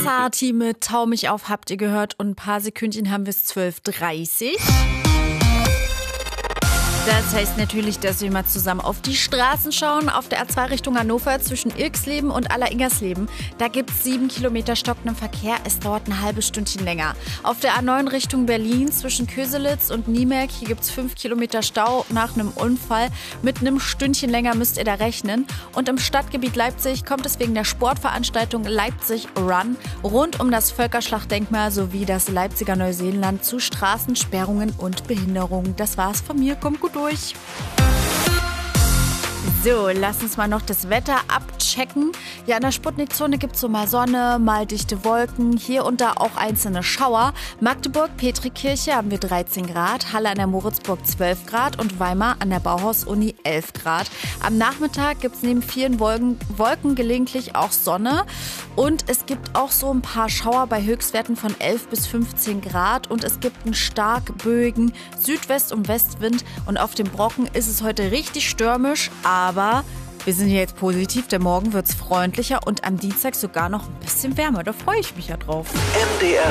Sati mit Tau mich auf habt ihr gehört und ein paar Sekündchen haben wir es 12:30. Das heißt natürlich, dass wir mal zusammen auf die Straßen schauen. Auf der A2 Richtung Hannover zwischen Irksleben und Aller-Ingersleben. Da gibt es 7 Kilometer stockenden Verkehr. Es dauert ein halbes Stündchen länger. Auf der A9 Richtung Berlin zwischen Köselitz und Niemelk. Hier gibt es 5 Kilometer Stau nach einem Unfall. Mit einem Stündchen länger müsst ihr da rechnen. Und im Stadtgebiet Leipzig kommt es wegen der Sportveranstaltung Leipzig Run rund um das Völkerschlachtdenkmal sowie das Leipziger Neuseeland zu Straßensperrungen und Behinderungen. Das war's von mir. Kommt gut durch. So, lass uns mal noch das Wetter abchecken. Ja, in der Sputnik-Zone gibt es so mal Sonne, mal dichte Wolken, hier und da auch einzelne Schauer. Magdeburg, Petrikirche haben wir 13 Grad, Halle an der Moritzburg 12 Grad und Weimar an der Bauhaus-Uni 11 Grad. Am Nachmittag gibt es neben vielen Wolken gelegentlich auch Sonne und es gibt auch so ein paar Schauer bei Höchstwerten von 11 bis 15 Grad und es gibt einen stark böigen Südwest- und Westwind und auf dem Brocken ist es heute richtig stürmisch, aber wir sind hier jetzt positiv, denn morgen wird es freundlicher und am Dienstag sogar noch ein bisschen wärmer. Da freue ich mich ja drauf. MDR